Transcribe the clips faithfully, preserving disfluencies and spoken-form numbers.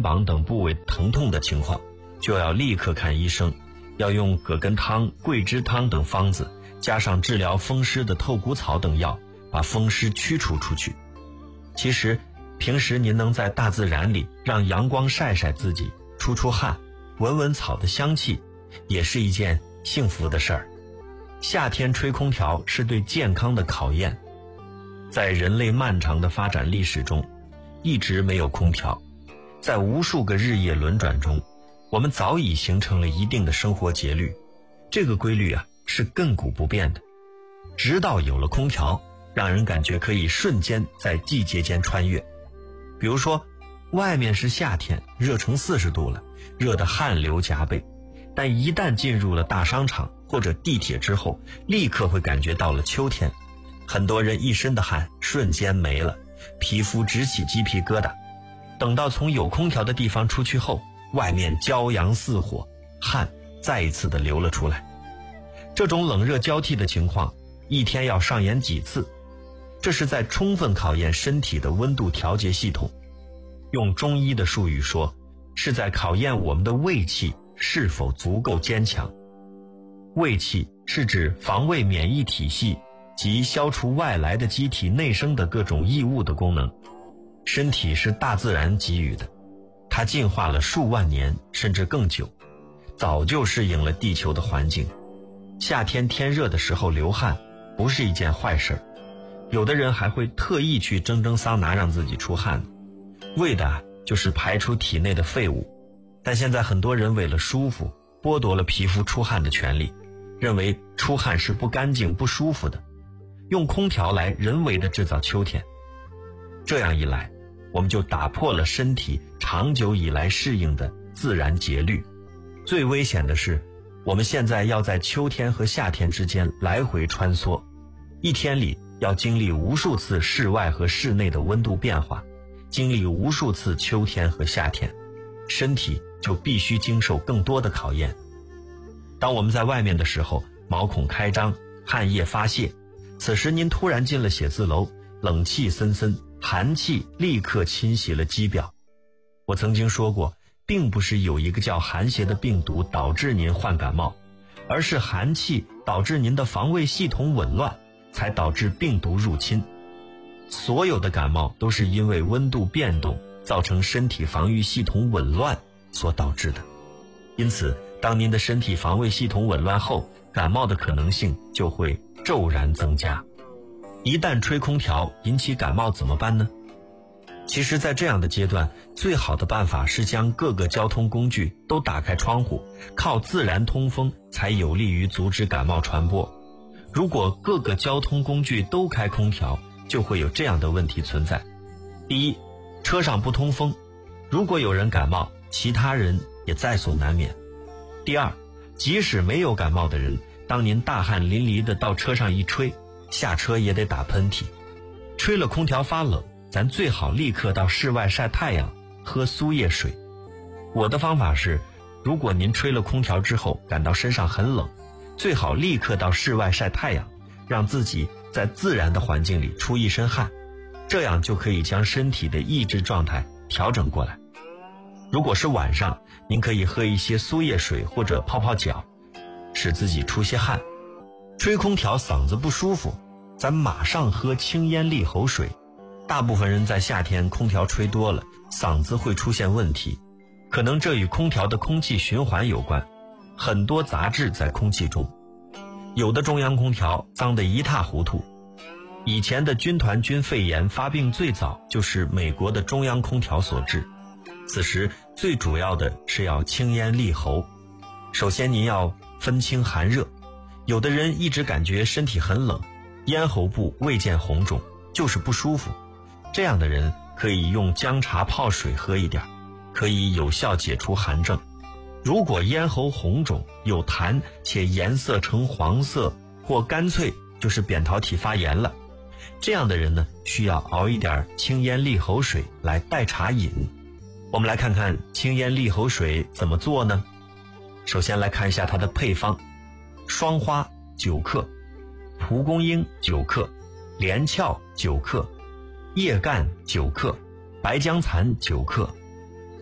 膀等部位疼痛的情况，就要立刻看医生，要用葛根汤、桂枝汤等方子，加上治疗风湿的透骨草等药，把风湿驱除出去。其实平时您能在大自然里让阳光晒晒自己，出出汗，闻闻草的香气，也是一件幸福的事儿。夏天吹空调是对健康的考验。在人类漫长的发展历史中，一直没有空调。在无数个日夜轮转中，我们早已形成了一定的生活节律。这个规律啊，是亘古不变的。直到有了空调，让人感觉可以瞬间在季节间穿越。比如说，外面是夏天，热成四十度了，热得汗流浃背，但一旦进入了大商场或者地铁之后，立刻会感觉到了秋天。很多人一身的汗瞬间没了，皮肤直起鸡皮疙瘩。等到从有空调的地方出去后，外面骄阳似火，汗再一次的流了出来。这种冷热交替的情况，一天要上演几次？这是在充分考验身体的温度调节系统。用中医的术语说，是在考验我们的胃气是否足够坚强。胃气是指防卫免疫体系及消除外来的机体内生的各种异物的功能。身体是大自然给予的，它进化了数万年甚至更久，早就适应了地球的环境。夏天天热的时候流汗不是一件坏事，有的人还会特意去蒸蒸桑拿让自己出汗，为的就是排出体内的废物。但现在很多人为了舒服，剥夺了皮肤出汗的权利，认为出汗是不干净不舒服的，用空调来人为的制造秋天。这样一来，我们就打破了身体长久以来适应的自然节律。最危险的是，我们现在要在秋天和夏天之间来回穿梭，一天里要经历无数次室外和室内的温度变化，经历无数次秋天和夏天，身体就必须经受更多的考验。当我们在外面的时候，毛孔开张，汗液发泄，此时您突然进了写字楼，冷气森森，寒气立刻侵袭了肌表。我曾经说过，并不是有一个叫寒邪的病毒导致您患感冒，而是寒气导致您的防卫系统紊乱，才导致病毒入侵。所有的感冒都是因为温度变动造成身体防御系统紊乱所导致的。因此，当您的身体防卫系统紊乱后，感冒的可能性就会骤然增加。一旦吹空调引起感冒怎么办呢？其实在这样的阶段，最好的办法是将各个交通工具都打开窗户，靠自然通风才有利于阻止感冒传播。如果各个交通工具都开空调，就会有这样的问题存在。第一，车上不通风，如果有人感冒，其他人也在所难免。第二，即使没有感冒的人，当您大汗淋漓的到车上一吹，下车也得打喷嚏。吹了空调发冷，咱最好立刻到室外晒太阳，喝苏叶水。我的方法是，如果您吹了空调之后感到身上很冷，最好立刻到室外晒太阳，让自己在自然的环境里出一身汗，这样就可以将身体的抑制状态调整过来。如果是晚上，您可以喝一些苏叶水或者泡泡脚，使自己出些汗。吹空调嗓子不舒服，咱马上喝清咽利喉水。大部分人在夏天空调吹多了，嗓子会出现问题，可能这与空调的空气循环有关，很多杂质在空气中。有的中央空调脏得一塌糊涂。以前的军团菌肺炎发病最早就是美国的中央空调所致，此时最主要的是要清咽利喉。首先您要分清寒热，有的人一直感觉身体很冷，咽喉部未见红肿，就是不舒服，这样的人可以用姜茶泡水喝一点，可以有效解除寒症。如果咽喉红肿有痰且颜色呈黄色，或干脆就是扁桃体发炎了，这样的人呢，需要熬一点清咽利喉水来代茶饮。我们来看看清咽利喉水怎么做呢？首先来看一下它的配方：双花九克，蒲公英九克，连翘九克，叶干九克，白姜蚕九克。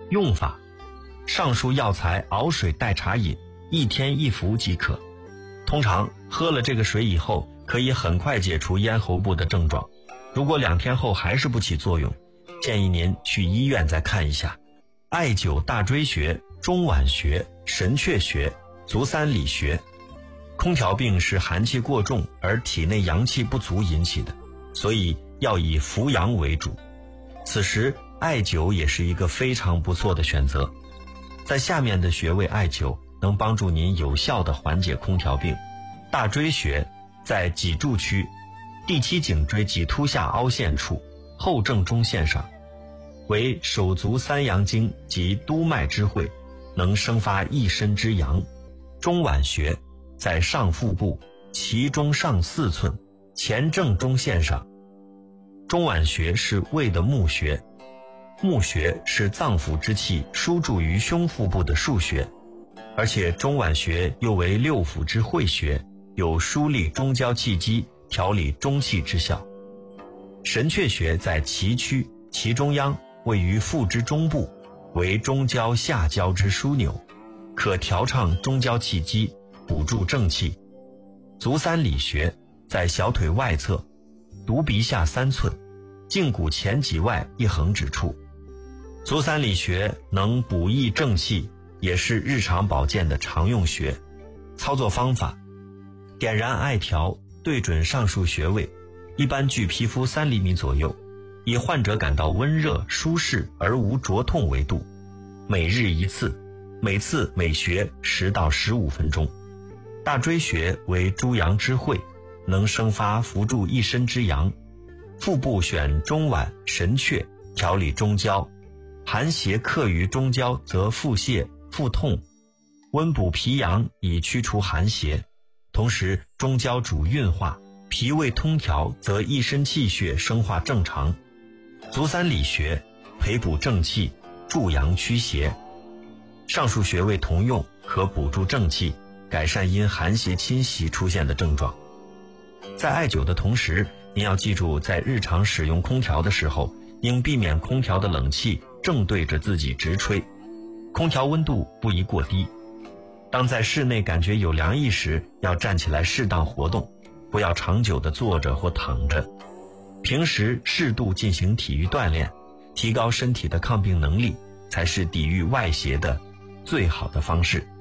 用法：上述药材熬水代茶饮，一天一服即可。通常喝了这个水以后，可以很快解除咽喉部的症状。如果两天后还是不起作用，建议您去医院再看一下。艾灸大椎穴、中脘穴、神阙穴、足三里穴。空调病是寒气过重而体内阳气不足引起的，所以要以扶阳为主。此时艾灸也是一个非常不错的选择。在下面的穴位艾灸能帮助您有效地缓解空调病。大椎穴在脊柱区第七颈椎棘突下凹陷处后正中线上，为手足三阳经及督脉之会，能生发一身之阳。中脘穴在上腹部其中上四寸前正中线上。中脘穴是胃的募穴，募穴是脏腑之气输注于胸腹部的腧穴，而且中脘穴又为六腑之会穴，有疏利中焦气机、调理中气之效。神阙穴在脐区其中央，位于腹之中部，为中焦下焦之枢纽，可调畅中焦气机，补助正气。足三里穴在小腿外侧，犊鼻下三寸，胫骨前棘外一横指处。足三里穴能补益正气，也是日常保健的常用穴。操作方法：点燃艾条，对准上述穴位，一般距皮肤三厘米左右，以患者感到温热舒适而无灼痛为度，每日一次，每次每穴十到十五分钟。大椎穴为诸阳之会，能生发扶助一身之阳。腹部选中脘、神阙，调理中焦。寒邪克于中焦，则腹泻、腹痛。温补脾阳，以驱除寒邪。同时中焦主运化，脾胃通调，则一身气血生化正常。足三里穴培补正气，助阳驱邪。上述穴位同用，可补助正气，改善因寒邪侵袭出现的症状。在艾灸的同时，您要记住，在日常使用空调的时候，应避免空调的冷气正对着自己直吹，空调温度不宜过低。当在室内感觉有凉意时，要站起来适当活动，不要长久地坐着或躺着。平时适度进行体育锻炼，提高身体的抗病能力，才是抵御外邪的最好的方式。